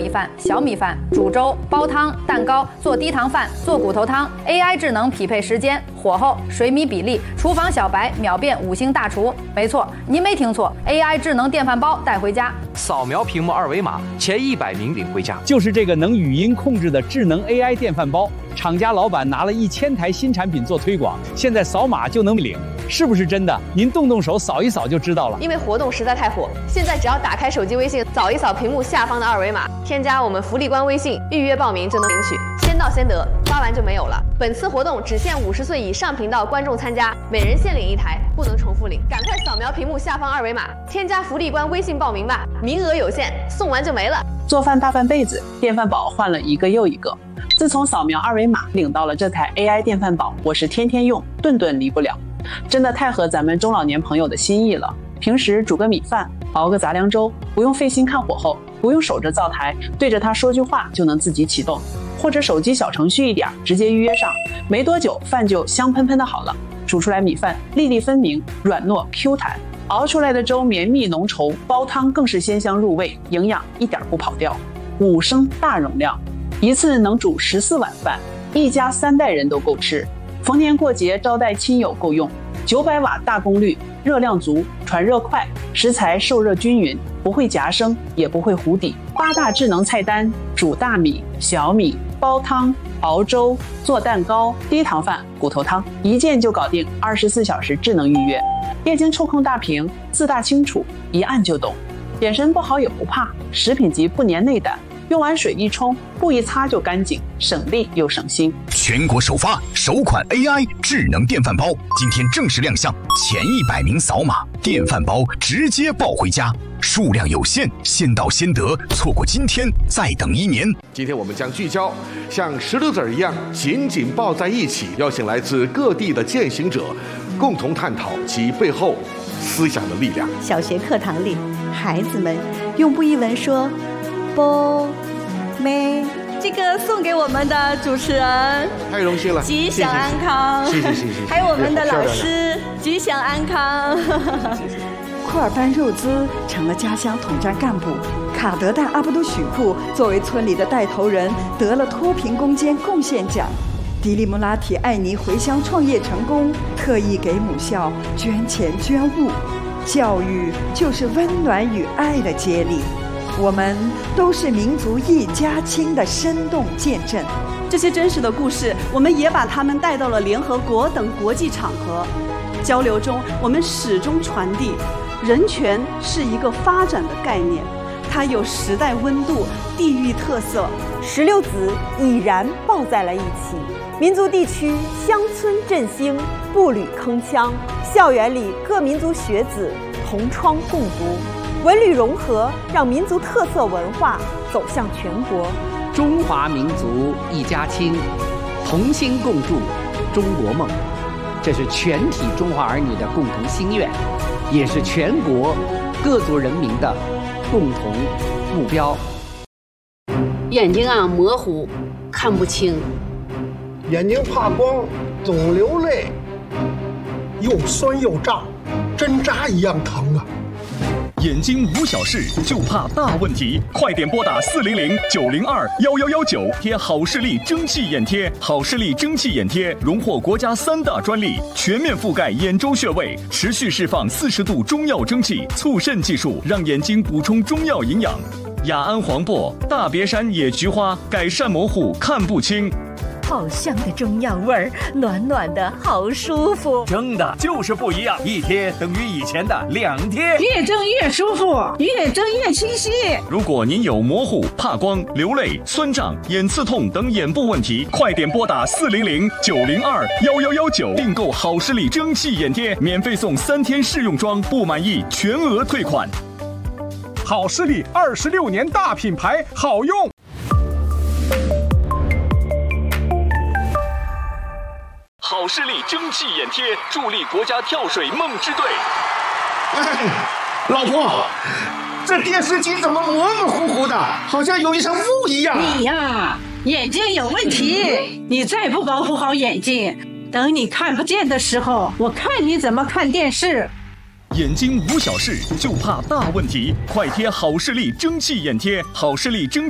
米饭、小米饭、煮粥、煲汤、蛋糕、做低糖饭、做骨头汤。AI 智能匹配时间、火候、水米比例，厨房小白秒变5星大厨。没错，您没听错 ，AI 智能电饭煲带回家， 扫描屏幕2维码，前100名领回家。 就是这个能语音控制的智能 AI 电饭煲，厂家老板拿了1000台新产品做推广，现在扫码就能领，是不是真的？您动手扫一扫就知道了。 因为活动实在太火，现在只要打开手机微信，扫一扫屏幕下方的2维码，添加我们福利官微信，预约报名就能领取，先到先得，发完就没有了。本次活动只限50岁以上频道观众参加，每人限领1台，不能重复领。赶快扫描屏幕下方2维码，添加福利官微信报名吧，名额有限，送完就没了。 做饭大半辈子，电饭煲换了一个又一个。自从扫描2维码领到了这台 AI 电饭煲，我是天天用，顿顿离不了。真的太合咱们中老年朋友的心意了。平时煮个米饭，熬个杂粮粥，不用费心看火候，不用守着灶台，对着它说句话就能自己启动，或者手机小程序一点，直接预约上，没多久饭就香喷喷的好了。煮出来米饭粒粒分明，软糯 Q 弹，熬出来的粥绵密浓稠，煲汤更是鲜香入味，营养一点不跑掉。5升大容量，一次能煮14碗饭，一家3代人都够吃。逢年过节招待亲友够用。900瓦大功率，热量足，传热快，食材受热均匀，不会夹生，也不会糊底。8大智能菜单：煮大米、小米、煲汤、熬粥、做蛋糕、低糖饭、骨头汤，一键就搞定，24小时智能预约。液晶触控大屏，字大清楚，一按就懂。眼神不好也不怕，食品级不粘内胆。用完水一冲，布一擦就干净，省力又省心。 全国首发首款 AI 智能电饭煲，今天正式亮相，前100名扫码，电饭煲直接抱回家。数量有限，先到先得，错过今天再等1年。 今天我们将聚焦像石榴籽一样紧紧抱在一起，邀请来自各地的践行者，共同探讨其背后思想的力量。 小学课堂里，孩子们用布依文说波妹，这个送给我们的主持人， 太荣幸了， 吉祥安康， 谢谢。 还有我们的老师，吉祥安康。 库尔班肉孜成了家乡统战干部，卡德旦阿布都许库作为村里的带头人，得了脱贫攻坚贡献奖。迪利穆拉提艾尼回乡创业成功，特意给母校捐钱捐物。教育就是温暖与爱的接力。我们都是民族一家亲的生动见证。 这些真实的故事，我们也把它们带到了联合国等国际场合。交流中，我们始终传递，人权是一个发展的概念，它有时代温度、地域特色。 16子已然抱在了一起，民族地区乡村振兴，步履铿锵，校园里各民族学子同窗共读。文旅融合，让民族特色文化走向全国。 中华民族一家亲，同心共筑中国梦，这是全体中华儿女的共同心愿，也是全国各族人民的共同目标。 眼睛啊模糊，看不清； 眼睛怕光，总流泪，又酸又胀，针扎一样疼啊！ 眼睛无小事，就怕大问题。快点拨打400-902-1119，贴好视力蒸汽眼贴。好视力蒸汽眼贴荣获国家3大专利，全面覆盖眼周穴位，持续释放40度中药蒸汽，促肾技术，让眼睛补充中药营养。雅安黄柏、大别山野菊花，改善模糊看不清。 好香的中药味儿，暖暖的好舒服。 蒸的就是不一样，一贴等于以前的2贴， 越蒸越舒服，越蒸越清晰。 如果您有模糊、怕光、流泪、酸胀、眼刺痛等眼部问题，快点拨打400-902-1119，订购好视力蒸汽眼贴，免费送3天试用装，不满意全额退款。 好视力26年大品牌，好用。 好视力蒸汽眼贴助力国家跳水梦之队。 老婆，这电视机怎么模模糊糊的，好像有一层雾一样？ 你呀，眼睛有问题，你再不保护好眼睛，等你看不见的时候，我看你怎么看电视。 眼睛无小事，就怕大问题，快贴好视力蒸汽眼贴。好视力蒸